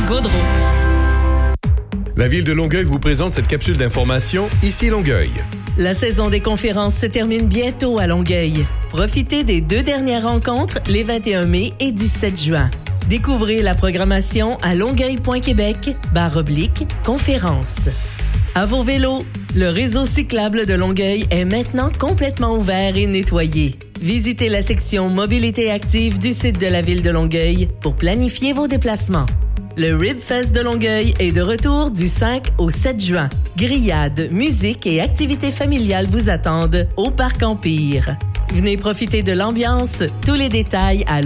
Gaudreau. La Ville de Longueuil vous présente cette capsule d'information Ici Longueuil. La saison des conférences se termine bientôt à Longueuil. Profitez des 2 dernières rencontres les 21 mai et 17 juin. Découvrez la programmation à longueuil.québec/conférences. À vos vélos, le réseau cyclable de Longueuil est maintenant complètement ouvert et nettoyé. Visitez la section Mobilité active du site de la Ville de Longueuil pour planifier vos déplacements. Le Ribfest de Longueuil est de retour du 5 au 7 juin. Grillades, musique et activités familiales vous attendent au Parc Empire. Venez profiter de l'ambiance. Tous les détails à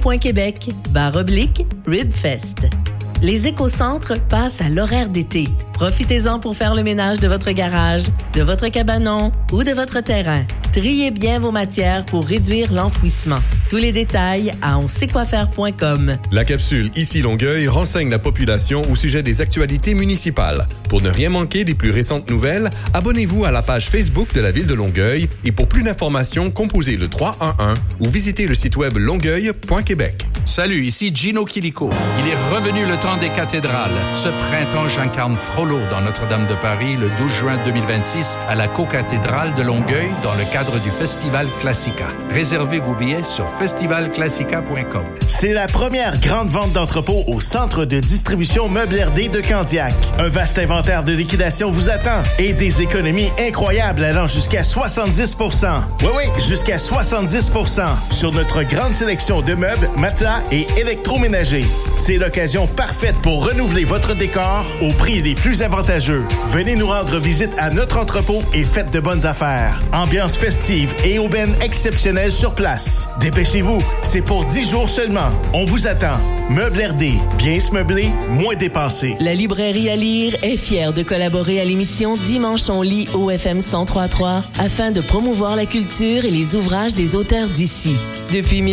longueuil.québec/Ribfest. Les écocentres passent à l'horaire d'été. Profitez-en pour faire le ménage de votre garage, de votre cabanon ou de votre terrain. Triez bien vos matières pour réduire l'enfouissement. Tous les détails à onsaitkwafaire.com. La capsule Ici Longueuil renseigne la population au sujet des actualités municipales. Pour ne rien manquer des plus récentes nouvelles, abonnez-vous à la page Facebook de la Ville de Longueuil et pour plus d'informations, composez le 311 ou visitez le site web longueuil.québec. Salut, ici Gino Chilico. Il est revenu le temps des cathédrales. Ce printemps, j'incarne Frollo dans Notre-Dame de Paris le 12 juin 2026 à la co-cathédrale de Longueuil dans le cadre du Festival Classica. Réservez vos billets sur festivalclassica.com. C'est la première grande vente d'entrepôt au centre de distribution Meubles RD de Candiac. Un vaste inventaire de liquidation vous attend et des économies incroyables allant jusqu'à 70%. Oui, jusqu'à 70% sur notre grande sélection de meubles, matelas et électroménagers. C'est l'occasion parfaite pour renouveler votre décor au prix des plus avantageux. Venez nous rendre visite à notre entrepôt et faites de bonnes affaires. Ambiance festive et aubaine exceptionnelle sur place. Dépêchez-vous, c'est pour 10 jours seulement. On vous attend. Meubles RD, bien se meubler, moins dépenser. La librairie à lire est fière de collaborer à l'émission Dimanche on lit au FM 103.3 afin de promouvoir la culture et les ouvrages des auteurs d'ici. Depuis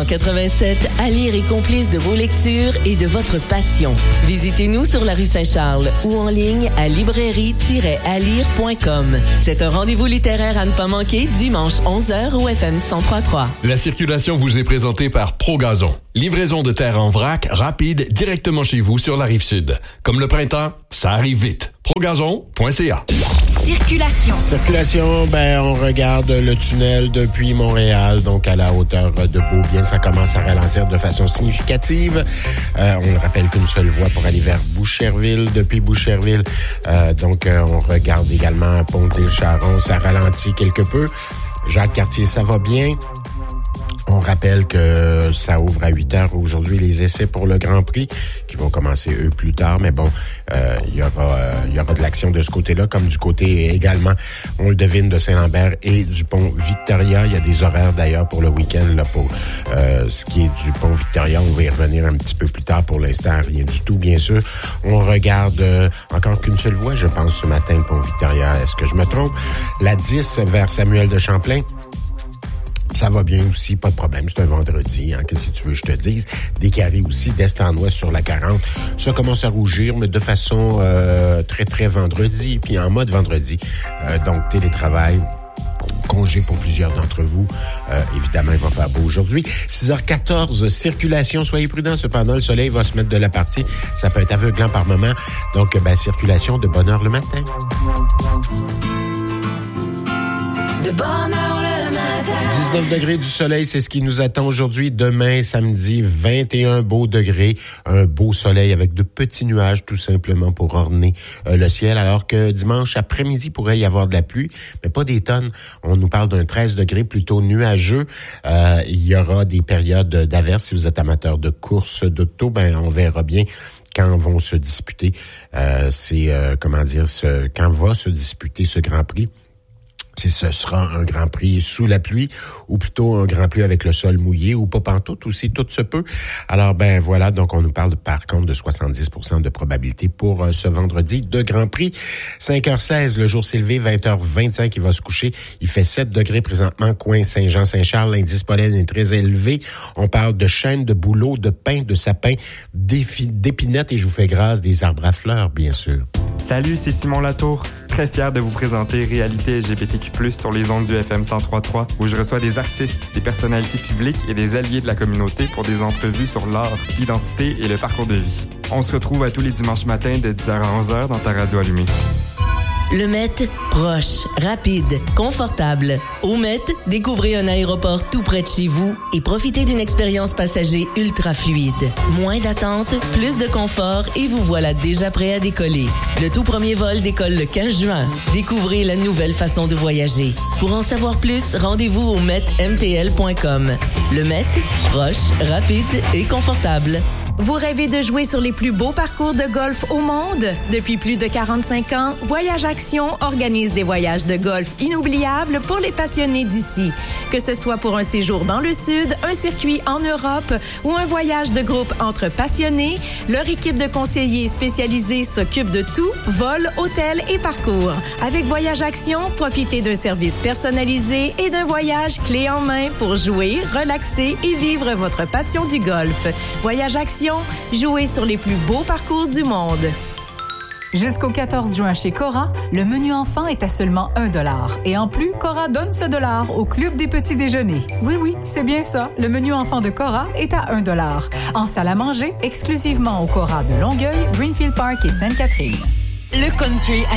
1987, à lire est complice de vos lectures et de votre passion. Visitez-nous sur la rue Saint-Charles ou en ligne à librairie-alire.com. C'est un rendez-vous littéraire à ne pas manquer dimanche 11h au FM 103.3. La circulation vous est présentée par ProGazon. Livraison de terre en vrac, rapide, directement chez vous sur la Rive-Sud. Comme le printemps, ça arrive vite. ProGazon.ca. Circulation, on regarde le tunnel depuis Montréal, donc à la hauteur de Beaubien, ça commence à ralentir de façon significative. On le rappelle qu'une seule voie pour aller vers Boucherville, depuis Boucherville. On regarde également Pont-Île-Charon, ça ralentit quelque peu. Jacques-Cartier, ça va bien. On rappelle que ça ouvre à 8 heures aujourd'hui les essais pour le Grand Prix qui vont commencer eux plus tard. Mais bon, il y aura de l'action de ce côté-là, comme du côté également, on le devine, de Saint-Lambert et du pont Victoria. Il y a des horaires d'ailleurs pour le week-end là pour ce qui est du pont Victoria. On va y revenir un petit peu plus tard. Pour l'instant, rien du tout, bien sûr. On regarde encore qu'une seule voie, je pense, ce matin, le pont Victoria. Est-ce que je me trompe? La 10 vers Samuel de Champlain. Ça va bien aussi, pas de problème. C'est un vendredi, qu'est-ce que tu veux que je te dise? Des carrés aussi, d'est en ouest sur la 40. Ça commence à rougir, mais de façon très, très vendredi, puis en mode vendredi. Donc, télétravail, congé pour plusieurs d'entre vous. Évidemment, il va faire beau aujourd'hui. 6h14, circulation. Soyez prudents. Cependant, le soleil va se mettre de la partie. Ça peut être aveuglant par moment. Donc, circulation de bonne heure le matin. De bonne heure le matin. 19 degrés du soleil, c'est ce qui nous attend aujourd'hui. Demain, samedi, 21 beaux degrés. Un beau soleil avec de petits nuages, tout simplement, pour orner le ciel. Alors que dimanche après-midi, il pourrait y avoir de la pluie, mais pas des tonnes. On nous parle d'un 13 degrés plutôt nuageux. Il y aura des périodes d'averses. Si vous êtes amateur de course d'auto, on verra bien quand vont se disputer. Quand va se disputer ce Grand Prix. Si ce sera un Grand Prix sous la pluie ou plutôt un Grand Prix avec le sol mouillé ou pas pantoute aussi, tout se peut. Alors, voilà, donc on nous parle par contre de 70% de probabilité pour ce vendredi de Grand Prix. 5h16, le jour s'est levé, 20h25, il va se coucher. Il fait 7 degrés présentement, coin Saint-Jean-Saint-Charles. L'indice pollen est très élevé. On parle de chênes, de bouleaux, de pins, de sapins, d'épinettes et je vous fais grâce des arbres à fleurs, bien sûr. Salut, c'est Simon Latour. Très fier de vous présenter Réalité LGBTQ+, sur les ondes du FM 103.3, où je reçois des artistes, des personnalités publiques et des alliés de la communauté pour des entrevues sur l'art, l'identité et le parcours de vie. On se retrouve à tous les dimanches matins de 10h à 11h dans ta radio allumée. Le Met, proche, rapide, confortable. Au Met, découvrez un aéroport tout près de chez vous et profitez d'une expérience passager ultra fluide. Moins d'attente, plus de confort et vous voilà déjà prêt à décoller. Le tout premier vol décolle le 15 juin. Découvrez la nouvelle façon de voyager. Pour en savoir plus, rendez-vous au metmtl.com. Le Met, proche, rapide et confortable. Vous rêvez de jouer sur les plus beaux parcours de golf au monde? Depuis plus de 45 ans, Voyage Action organise des voyages de golf inoubliables pour les passionnés d'ici. Que ce soit pour un séjour dans le Sud, un circuit en Europe ou un voyage de groupe entre passionnés, leur équipe de conseillers spécialisés s'occupe de tout, vol, hôtel et parcours. Avec Voyage Action, profitez d'un service personnalisé et d'un voyage clé en main pour jouer, relaxer et vivre votre passion du golf. Voyage Action, jouez sur les plus beaux parcours du monde. Jusqu'au 14 juin chez Cora, le menu enfant est à seulement 1 $. Et en plus, Cora donne ce $, au Club des petits déjeuners. Oui, c'est bien ça. Le menu enfant de Cora est à 1 $. En salle à manger, exclusivement au Cora de Longueuil, Greenfield Park et Sainte-Catherine. Le country